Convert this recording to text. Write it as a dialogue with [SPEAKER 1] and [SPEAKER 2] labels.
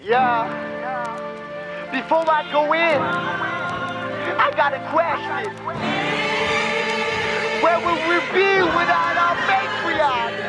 [SPEAKER 1] Yeah. Before I go in, I got a question. Where would we be without our matriarch?